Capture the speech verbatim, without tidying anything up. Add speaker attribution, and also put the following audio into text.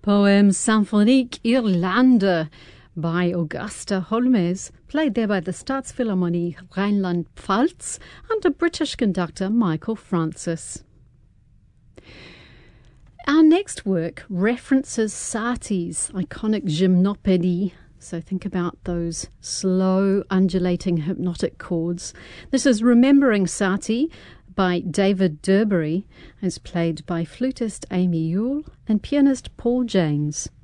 Speaker 1: Poème symphonique Irlande by Augusta Holmes, played there by the Staatsphilharmonie Rheinland-Pfalz under British conductor Michael Francis. Our next work references Satie's iconic gymnopédie. So think about those slow, undulating, hypnotic chords. This is Remembering Satie by David Durbury, as played by flutist Amy Yule and pianist Paul James.